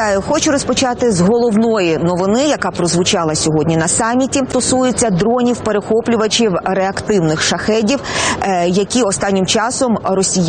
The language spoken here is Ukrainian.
Вітаю! Хочу розпочати з головної новини, яка прозвучала сьогодні на саміті. Стосується дронів-перехоплювачів реактивних шахедів, які останнім часом росіяни